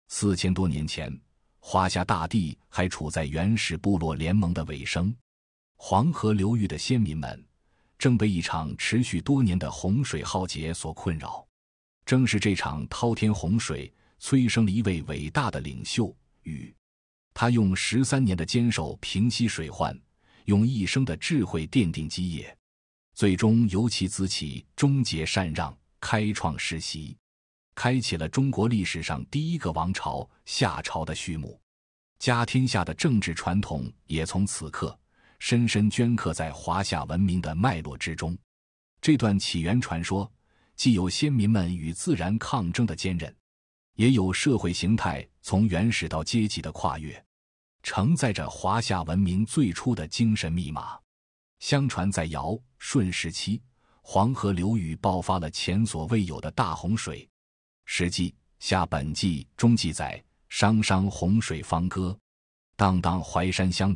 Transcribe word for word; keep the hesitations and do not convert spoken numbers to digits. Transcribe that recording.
四千多年前，华夏大地还处在原始部落联盟的尾声，黄河流域的先民们正被一场持续多年的洪水浩劫所困扰。正是这场滔天洪水催生了一位伟大的领袖禹，他用十三年的坚守平息水患，用一生的智慧奠定基业，最终由其子起，终结禅让，开创世袭，开启了中国历史上第一个王朝夏朝的序幕。家天下的政治传统也从此刻深深镌刻在华夏文明的脉络之中。这段起源传说既有先民们与自然抗争的坚韧，也有社会形态从原始到阶级的跨越，承载着华夏文明最初的精神密码。相传在尧舜时期，黄河流域爆发了前所未有的大洪水。史记下本纪中记载，商商洪水方歌，荡荡淮山乡